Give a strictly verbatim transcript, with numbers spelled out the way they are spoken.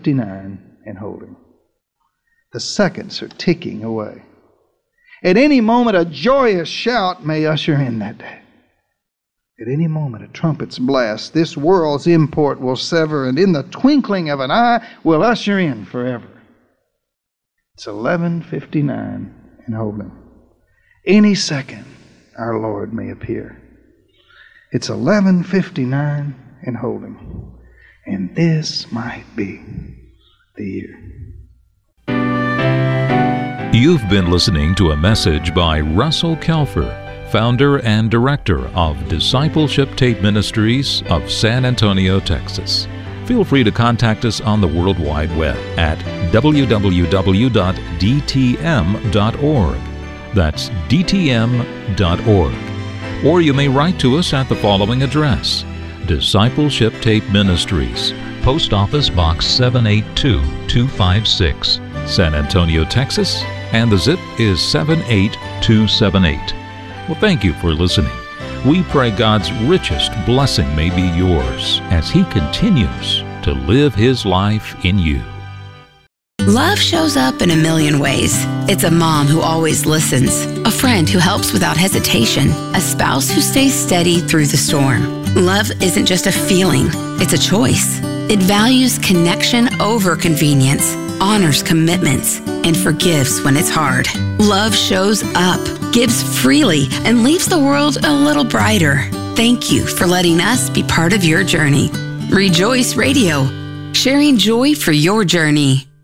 fifty-nine and holding. The seconds are ticking away. At any moment, a joyous shout may usher in that day. At any moment, a trumpet's blast, this world's import will sever, and in the twinkling of an eye will usher in forever. It's eleven fifty-nine and holding. Any second, our Lord may appear. It's eleven fifty-nine and holding. And this might be the year. You've been listening to a message by Russell Kelfer, founder and director of Discipleship Tape Ministries of San Antonio, Texas. Feel free to contact us on the World Wide Web at w w w dot d t m dot org. That's d t m dot org. Or you may write to us at the following address: Discipleship Tape Ministries, Post Office Box seven eight two two five six, San Antonio, Texas, and the zip is seven eight two seven eight. Well, thank you for listening. We pray God's richest blessing may be yours as He continues to live His life in you. Love shows up in a million ways. It's a mom who always listens, a friend who helps without hesitation, a spouse who stays steady through the storm. Love isn't just a feeling, it's a choice. It values connection over convenience, honors commitments, and forgives when it's hard. Love shows up, gives freely, and leaves the world a little brighter. Thank you for letting us be part of your journey. Rejoice Radio, sharing joy for your journey.